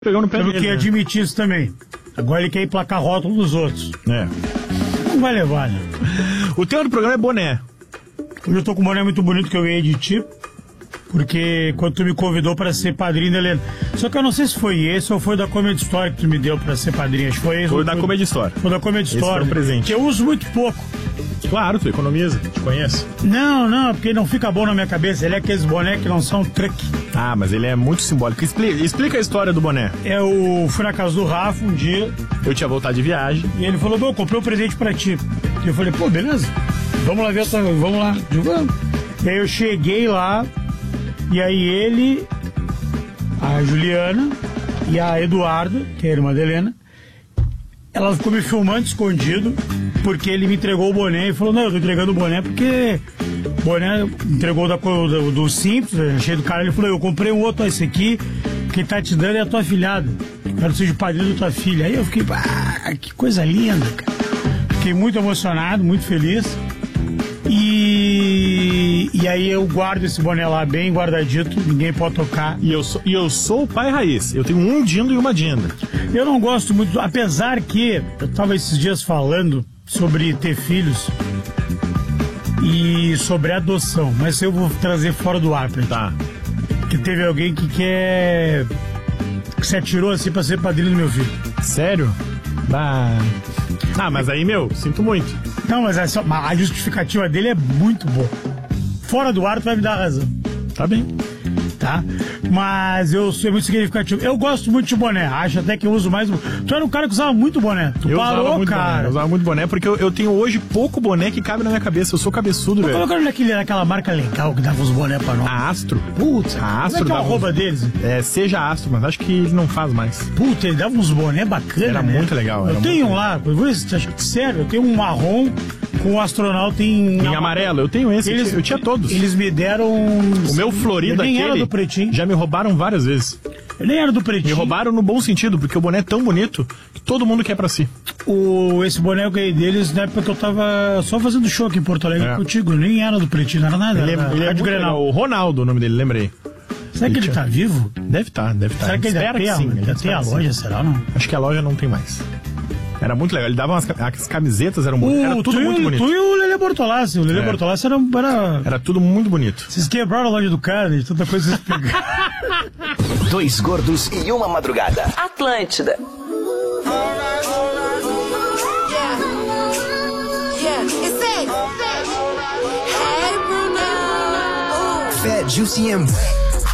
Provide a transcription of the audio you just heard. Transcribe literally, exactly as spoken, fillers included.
Pegou no pé Temos dele, que né? admitir isso também. Agora ele quer emplacar rótulo dos outros. É. Não vai levar, né? O tema do programa é boné. Hoje eu tô com um boné muito bonito que eu ganhei de ti, porque quando tu me convidou pra ser padrinho da Helena. Só que eu não sei se foi esse ou foi da Comedy Story que tu me deu pra ser padrinho. Acho que foi esse. Foi da Comedy Story. Foi da Comedy Esse Story. foi um presente. Que eu uso muito pouco. Claro, tu economiza, te conheço. Não, não, porque não fica bom na minha cabeça. Ele é aqueles boné que não são truck. Ah, mas ele é muito simbólico. Explica, explica a história do boné. Eu fui na casa do Rafa um dia Eu tinha voltado de viagem. e ele falou, eu comprei um presente pra ti. E eu falei, pô, beleza. Vamos lá ver essa. Vamos lá. Eu, vamos. E aí eu cheguei lá, e aí ele, a Juliana e a Eduarda, que é a irmã da Helena, ela ficou me filmando escondido, porque ele me entregou o boné e falou, não, eu tô entregando o boné porque o boné entregou da, do, do Simples, cheio do cara, ele falou, eu comprei um outro, esse aqui, quem tá te dando é a tua filhada. Quero ser o padrinho da tua filha. Aí eu fiquei, ah, que coisa linda, cara. Fiquei muito emocionado, muito feliz. E, e aí eu guardo esse boné lá bem guardadito, ninguém pode tocar. E eu sou, e eu sou o pai raiz. Eu tenho um dindo e uma dinda. Eu não gosto muito, apesar que eu tava esses dias falando sobre ter filhos e sobre adoção, mas eu vou trazer fora do ar pra gente. Tá. Que teve alguém que quer. Que se atirou assim pra ser padrinho do meu filho. Sério? Ah, ah mas aí, meu, sinto muito. Não, mas essa, a justificativa dele é muito boa. Fora do ar, tu vai me dar razão. Tá bem. Tá? Mas eu sou muito significativo. Eu gosto muito de boné. Acho até que eu uso mais. Tu era um cara que usava muito boné. Tu eu parou, usava muito cara. Boné, eu usava muito boné porque eu, eu tenho hoje pouco boné que cabe na minha cabeça. Eu sou cabeçudo, Tô velho. colocando naquele, naquela marca legal que dava os boné pra nós. A Astro. Putz, A Astro como é que é o dava arroba uns- deles? É, seja Astro, mas acho que ele não faz mais. Puta, ele dava uns boné bacanas. Era né? muito legal, Eu era tenho muito um lá, eu vou- sério, eu tenho um marrom com o astronauta em. Em amarelo, eu tenho esse. Eles, eu tinha todos. Eles me deram. O meu Florida, Eu nem aquele, era do pretinho. já me roubaram várias vezes. Eu nem era do Me pretinho. roubaram no bom sentido, porque o boné é tão bonito que todo mundo quer pra si. O, esse boné eu ganhei deles na época que eu tava só fazendo show aqui em Porto Alegre É. contigo. Eu nem era do pretinho, não era nada. Ele é, era ele é Rádio muito Grenal. legal. O Ronaldo, o nome dele, lembrei. Será que ele tá vivo? Deve estar, deve estar. Será que ele ainda tem, a, sim. ainda tem a loja, será ou não? Acho que a loja não tem mais. Era muito legal. Ele dava umas as camisetas, eram muito, era O, tudo tu, muito e o- bonito. tu e o Lelê Bortolassi. O Lelê É. Bortolassi era, era... Era tudo muito bonito. Vocês quebraram a loja do cara, de tanta coisa que vocês pegaram. Dois gordos e uma madrugada. Atlântida. Fat, juicy, and wet.